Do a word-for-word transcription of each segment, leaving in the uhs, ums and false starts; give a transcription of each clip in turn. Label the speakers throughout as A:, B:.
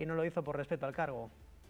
A: y no lo hizo por respeto al cargo.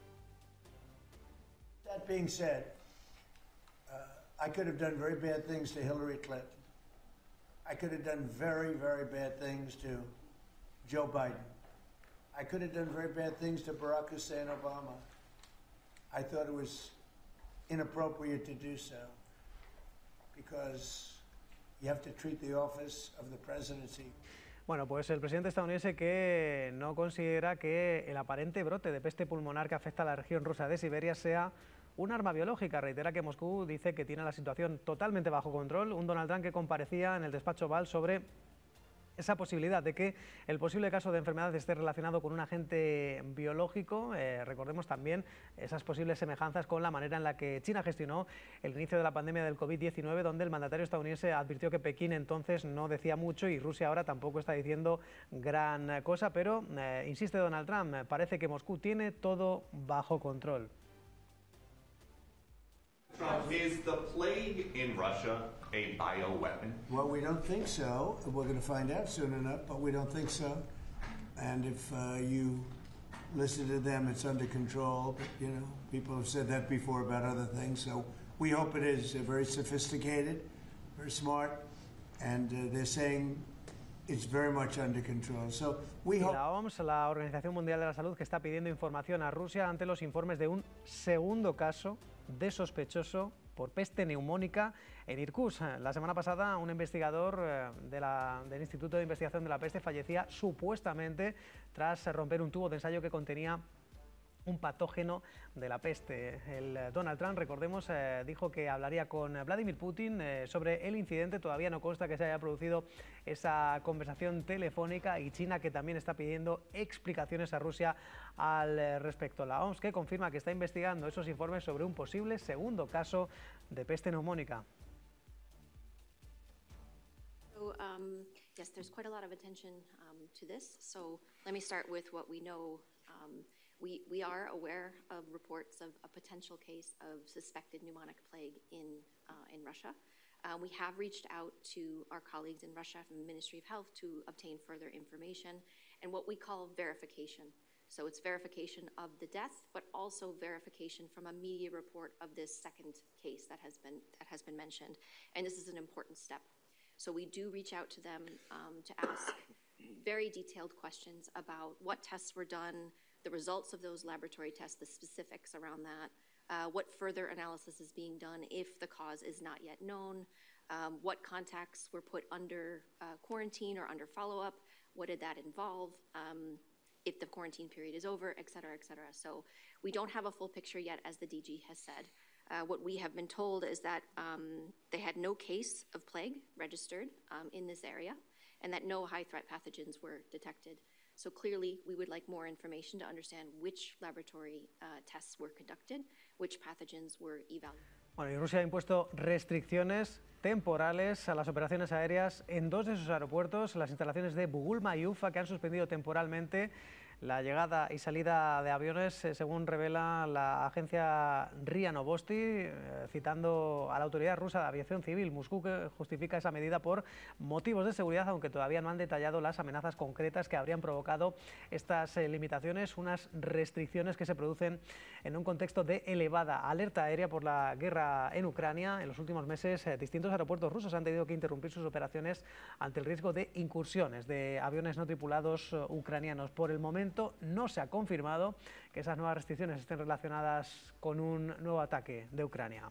B: That being said, uh, I could have done very bad things to Hillary Clinton. I could have done very, very bad things to Joe Biden. I could have done very bad things to Barack Hussein Obama. I thought it was inappropriate to do so because you have to treat the office of the presidency.
A: Bueno, pues el presidente estadounidense que no considera que el aparente brote de peste pulmonar que afecta a la región rusa de Siberia sea un arma biológica. Reitera que Moscú dice que tiene la situación totalmente bajo control. Un Donald Trump que comparecía en el despacho Oval sobre esa posibilidad de que el posible caso de enfermedad esté relacionado con un agente biológico. Eh, recordemos también esas posibles semejanzas con la manera en la que China gestionó el inicio de la pandemia del COVID diecinueve, donde el mandatario estadounidense advirtió que Pekín entonces no decía mucho y Rusia ahora tampoco está diciendo gran cosa, pero eh, insiste Donald Trump, parece que Moscú tiene todo bajo control.
C: Is the plague in Russia a bioweapon?
B: Well, we don't think so. We're going to find out soon enough, but we don't think so. And if uh, you listen to them, it's under control. But, you know, people have said that before about other things. So we hope it is. They're very sophisticated, very smart, and uh, they're saying it's very much under control. So we hope...
A: La O M S, la Organización Mundial de la Salud, que está pidiendo información a Rusia ante los informes de un segundo caso de sospechoso por peste neumónica en Irkutsk. La semana pasada un investigador de la, del Instituto de Investigación de la Peste fallecía supuestamente tras romper un tubo de ensayo que contenía un patógeno de la peste. El Donald Trump, recordemos, eh, dijo que hablaría con Vladimir Putin eh, sobre el incidente. Todavía no consta que se haya producido esa conversación telefónica, y China que también está pidiendo explicaciones a Rusia al eh, respecto. La O M S que confirma que está investigando esos informes sobre un posible segundo caso de peste neumónica.
D: So, um, yes, there's quite a lot of attention um, to this. So let me start with what we know. Um, We, we are aware of reports of a potential case of suspected pneumonic plague in, uh, in Russia. Uh, we have reached out to our colleagues in Russia from the Ministry of Health to obtain further information and what we call verification. So it's verification of the death, but also verification from a media report of this second case that has been, that has been mentioned. And this is an important step. So we do reach out to them um, to ask very detailed questions about what tests were done, the results of those laboratory tests, the specifics around that, uh, what further analysis is being done if the cause is not yet known, um, what contacts were put under uh, quarantine or under follow-up, what did that involve, um, if the quarantine period is over, et cetera, et cetera. So we don't have a full picture yet, as the D G has said. Uh, what we have been told is that um, they had no case of plague registered um, in this area, and that no high-threat pathogens were detected. So clearly, we would like more information to understand which laboratory uh, tests were conducted, which pathogens were evaluated.
A: Bueno, y Rusia ha impuesto restricciones temporales a las operaciones aéreas en dos de sus aeropuertos, las instalaciones de Bugulma y Ufa, que han suspendido temporalmente la llegada y salida de aviones, eh, según revela la agencia R I A Novosti, eh, citando a la autoridad rusa de aviación civil. Moscú que justifica esa medida por motivos de seguridad, aunque todavía no han detallado las amenazas concretas que habrían provocado estas eh, limitaciones, unas restricciones que se producen en un contexto de elevada alerta aérea por la guerra en Ucrania. En los últimos meses, eh, distintos aeropuertos rusos han tenido que interrumpir sus operaciones ante el riesgo de incursiones de aviones no tripulados eh, ucranianos. Por el momento, no se ha confirmado que esas nuevas restricciones estén relacionadas con un nuevo ataque de Ucrania.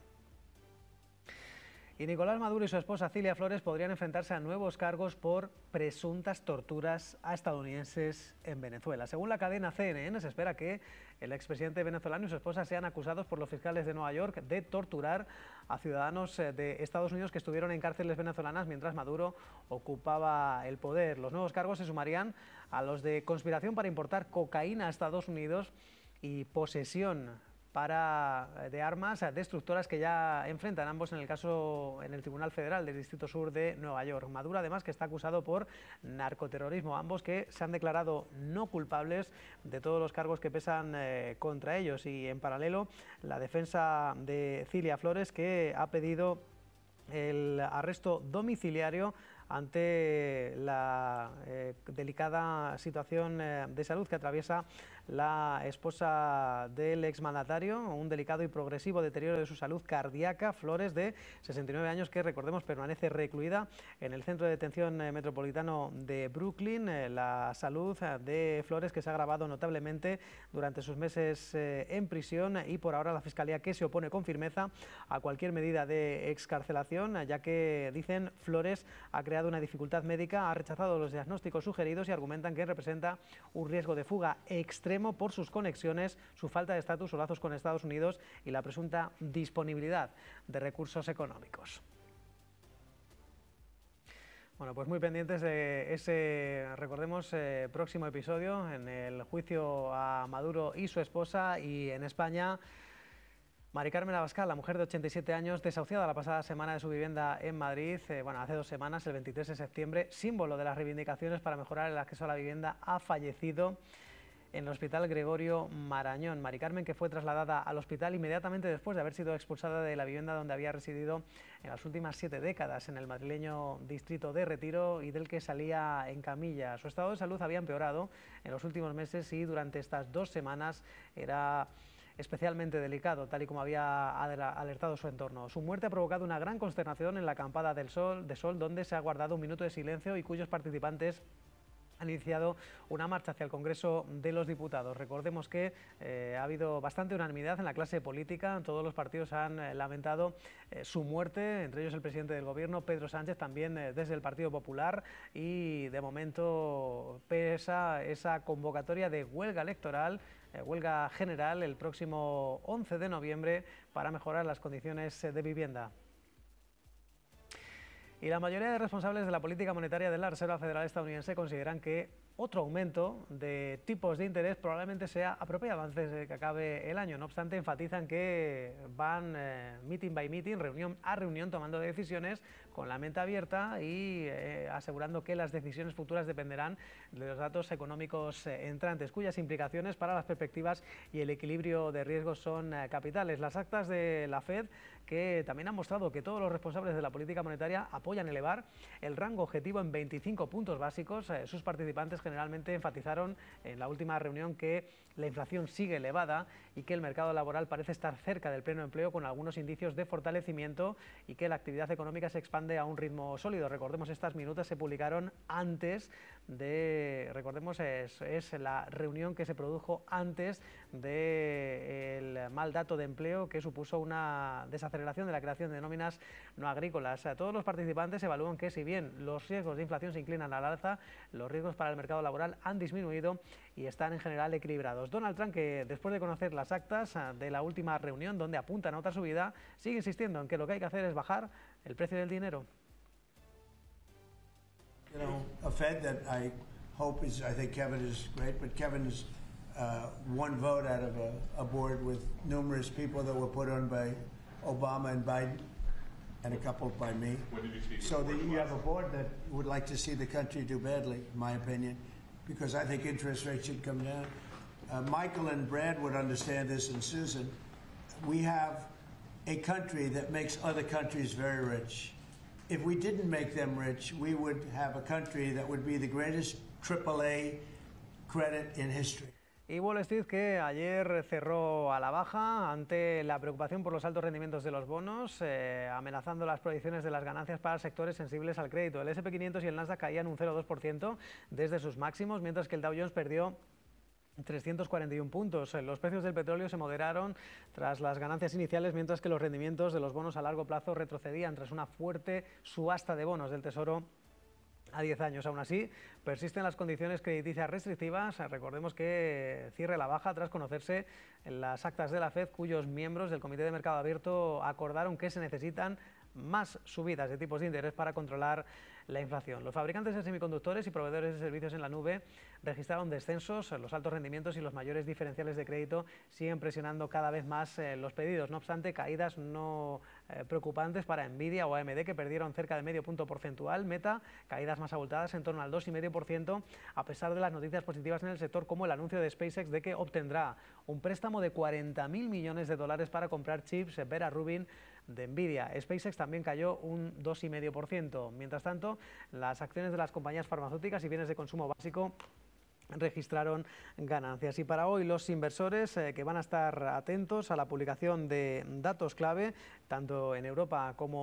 A: Y Nicolás Maduro y su esposa Cilia Flores podrían enfrentarse a nuevos cargos por presuntas torturas a estadounidenses en Venezuela. Según la cadena C N N, se espera que el expresidente venezolano y su esposa sean acusados por los fiscales de Nueva York de torturar a ciudadanos de Estados Unidos que estuvieron en cárceles venezolanas mientras Maduro ocupaba el poder. Los nuevos cargos se sumarían a los de conspiración para importar cocaína a Estados Unidos y posesión para, de armas destructoras que ya enfrentan ambos en el caso en el Tribunal Federal del Distrito Sur de Nueva York. Maduro, además, que está acusado por narcoterrorismo, ambos que se han declarado no culpables de todos los cargos que pesan eh, contra ellos. Y en paralelo, la defensa de Cilia Flores, que ha pedido el arresto domiciliario ante la eh, delicada situación eh, de salud que atraviesa la esposa del exmandatario, un delicado y progresivo deterioro de su salud cardíaca. Flores, de sesenta y nueve años, que recordemos permanece recluida en el centro de detención metropolitano de Brooklyn. La salud de Flores, que se ha agravado notablemente durante sus meses en prisión, y por ahora la Fiscalía, que se opone con firmeza a cualquier medida de excarcelación, ya que, dicen, Flores ha creado una dificultad médica, ha rechazado los diagnósticos sugeridos y argumentan que representa un riesgo de fuga extremo por sus conexiones, su falta de estatus o lazos con Estados Unidos y la presunta disponibilidad de recursos económicos. Bueno, pues muy pendientes de ese, recordemos, eh, próximo episodio en el juicio a Maduro y su esposa. Y en España, Mari Carmen Abascal, la mujer de ochenta y siete años, desahuciada la pasada semana de su vivienda en Madrid, eh, bueno, hace dos semanas, el veintitrés de septiembre, símbolo de las reivindicaciones para mejorar el acceso a la vivienda, ha fallecido en el Hospital Gregorio Marañón. Mari Carmen, que fue trasladada al hospital inmediatamente después de haber sido expulsada de la vivienda donde había residido en las últimas siete décadas, en el madrileño distrito de Retiro, y del que salía en camilla. Su estado de salud había empeorado en los últimos meses y durante estas dos semanas era especialmente delicado, tal y como había alertado su entorno. Su muerte ha provocado una gran consternación en la acampada del Sol, de Sol, donde se ha guardado un minuto de silencio y cuyos participantes han iniciado una marcha hacia el Congreso de los Diputados. Recordemos que eh, ha habido bastante unanimidad en la clase política, todos los partidos han eh, lamentado eh, su muerte, entre ellos el presidente del Gobierno, Pedro Sánchez, también eh, desde el Partido Popular, y de momento pesa esa convocatoria de huelga electoral, eh, huelga general, el próximo once de noviembre, para mejorar las condiciones de vivienda. Y la mayoría de responsables de la política monetaria de la Reserva Federal estadounidense consideran que otro aumento de tipos de interés probablemente sea apropiado antes de que acabe el año. No obstante, enfatizan que van eh, meeting by meeting, reunión a reunión, tomando decisiones con la mente abierta y eh, asegurando que las decisiones futuras dependerán de los datos económicos eh, entrantes, cuyas implicaciones para las perspectivas y el equilibrio de riesgos son eh, capitales. Las actas de la Fed, que también han mostrado que todos los responsables de la política monetaria apoyan elevar el rango objetivo en veinticinco puntos básicos. Eh, sus participantes generalmente enfatizaron en la última reunión que la inflación sigue elevada y que el mercado laboral parece estar cerca del pleno empleo, con algunos indicios de fortalecimiento, y que la actividad económica se expande a un ritmo sólido. Recordemos, estas minutas se publicaron antes de, recordemos, es, es la reunión que se produjo antes del mal dato de empleo, que supuso una desaceleración de la creación de nóminas no agrícolas. Todos los participantes evalúan que, si bien los riesgos de inflación se inclinan al alza, los riesgos para el mercado laboral han disminuido y están en general equilibrados. Donald Trump, que después de conocer las actas de la última reunión, donde apuntan a otra subida, sigue insistiendo en que lo que hay que hacer es bajar el precio del dinero.
B: You know, a Fed that I hope is, I think Kevin is great, but Kevin is uh, one vote out of a, a board with numerous people that were put on by Obama and Biden, and a couple by me.
C: When did you speak
B: So
C: with
B: the,
C: the
B: you
C: board
B: have a board that would like to see the country do badly, in my opinion, because I think interest rates should come down. Uh, Michael and Brad would understand this, and Susan. We have a country that makes other countries very rich. If we didn't make them rich, we would have a country that would be the greatest triple A credit in history.
A: Y Wall Street, que ayer cerró a la baja ante la preocupación por los altos rendimientos de los bonos, eh, amenazando las proyecciones de las ganancias para sectores sensibles al crédito. El ese and pe quinientos y el Nasdaq caían un cero coma dos por ciento desde sus máximos, mientras que el Dow Jones perdió trescientos cuarenta y un puntos. Los precios del petróleo se moderaron tras las ganancias iniciales, mientras que los rendimientos de los bonos a largo plazo retrocedían tras una fuerte subasta de bonos del Tesoro a diez años. Aún así, persisten las condiciones crediticias restrictivas. Recordemos que cierre la baja tras conocerse las actas de la Fed, cuyos miembros del Comité de Mercado Abierto acordaron que se necesitan más subidas de tipos de interés para controlar la inflación. Los fabricantes de semiconductores y proveedores de servicios en la nube registraron descensos. Los altos rendimientos y los mayores diferenciales de crédito siguen presionando cada vez más eh, los pedidos. No obstante, caídas no eh, preocupantes para Nvidia o A M D, que perdieron cerca de medio punto porcentual. Meta, caídas más abultadas en torno al dos coma cinco por ciento, a pesar de las noticias positivas en el sector, como el anuncio de SpaceX de que obtendrá un préstamo de cuarenta mil millones de dólares para comprar chips Vera Rubin de Nvidia. SpaceX también cayó un dos coma cinco por ciento. Mientras tanto, las acciones de las compañías farmacéuticas y bienes de consumo básico registraron ganancias. Y para hoy los inversores eh, que van a estar atentos a la publicación de datos clave, tanto en Europa como